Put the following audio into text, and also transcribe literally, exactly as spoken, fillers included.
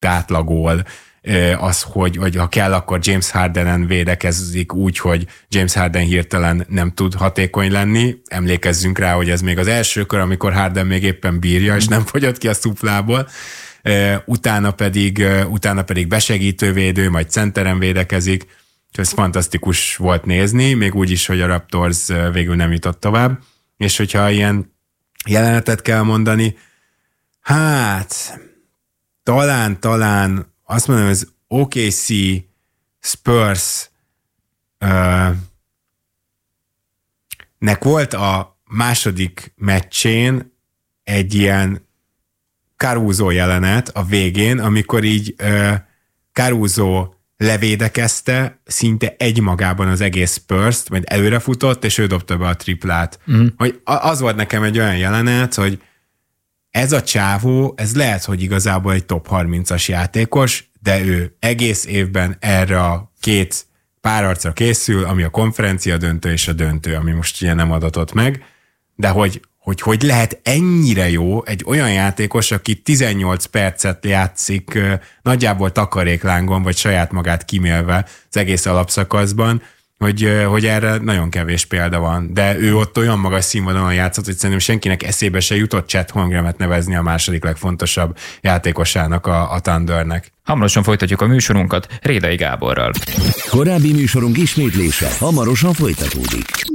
átlagol, az, hogy, hogy ha kell, akkor James Hardenen védekezik úgy, hogy James Harden hirtelen nem tud hatékony lenni. Emlékezzünk rá, hogy ez még az első kör, amikor Harden még éppen bírja, és nem fogyott ki a szuplából. Utána pedig, utána pedig besegítővédő, majd centeren védekezik, és ez fantasztikus volt nézni, még úgy is, hogy a Raptors végül nem jutott tovább. És hogyha ilyen jelenetet kell mondani, hát talán, talán azt mondom, hogy az o ká cé Spurs uh, nek volt a második meccsén egy ilyen Caruso jelenet a végén, amikor így uh, Caruso levédekezte szinte egymagában az egész Spurs-t, majd előrefutott, és ő dobta be a triplát. Mm. Hogy az volt nekem egy olyan jelenet, hogy ez a csávó, ez lehet, hogy igazából egy top harmincas játékos, de ő egész évben erre a két párharcra készül, ami a konferencia döntő és a döntő, ami most ugye nem adatott meg, de hogy hogy, hogy lehet ennyire jó egy olyan játékos, aki tizennyolc percet játszik nagyjából takaréklángon, vagy saját magát kimélve az egész alapszakaszban, hogy, hogy erre nagyon kevés példa van. De ő ott olyan magas színvonalon játszott, hogy szerintem senkinek eszébe se jutott Chet Holmgrenet nevezni a második legfontosabb játékosának a, a Thundernek. Hamarosan folytatjuk a műsorunkat Rédai Gáborral. Korábbi műsorunk ismétlése hamarosan folytatódik.